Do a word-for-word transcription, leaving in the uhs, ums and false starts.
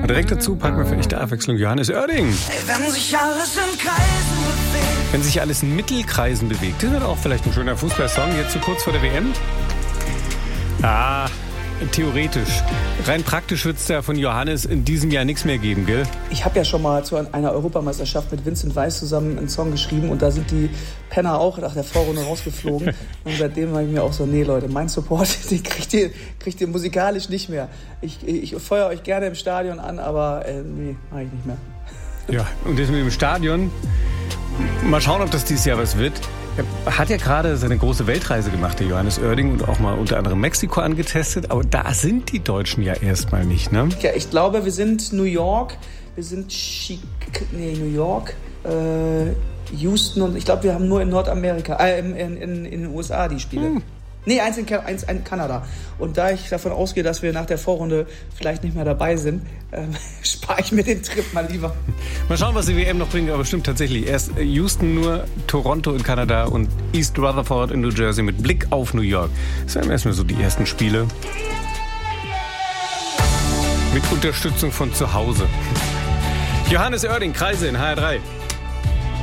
direkt dazu packen wir für echte Abwechslung Johannes Oerding. Wenn sich alles in Kreisen bewegt. Wenn sich alles in Mittelkreisen bewegt. Das wird auch vielleicht ein schöner Fußballsong, jetzt so kurz vor der W M. Ah, theoretisch. Rein praktisch wird es da von Johannes in diesem Jahr nichts mehr geben, gell? Ich habe ja schon mal zu einer Europameisterschaft mit Vincent Weiss zusammen einen Song geschrieben und da sind die Penner auch nach der Vorrunde rausgeflogen. Und seitdem war ich mir auch so, nee Leute, mein Support, den kriegt ihr, kriegt ihr musikalisch nicht mehr. Ich, ich feuer euch gerne im Stadion an, aber äh, nee, mach ich nicht mehr. Ja, und das mit dem Stadion, mal schauen, ob das dieses Jahr was wird. Er hat ja gerade seine große Weltreise gemacht, der Johannes Oerding, und auch mal unter anderem Mexiko angetestet. Aber da sind die Deutschen ja erstmal nicht, ne? Ja, ich glaube, wir sind New York, wir sind Chic- nee, New York, äh, Houston und ich glaube, wir haben nur in Nordamerika, äh, in, in, in den U S A die Spiele. Hm. Nee, eins in, eins in Kanada. Und da ich davon ausgehe, dass wir nach der Vorrunde vielleicht nicht mehr dabei sind, ähm, spare ich mir den Trip mal lieber. Mal schauen, was die W M noch bringt, aber stimmt tatsächlich. Erst Houston nur, Toronto in Kanada und East Rutherford in New Jersey mit Blick auf New York. Das sind erstmal so die ersten Spiele. Mit Unterstützung von zu Hause. Johannes Oerding, Kreise in H R drei.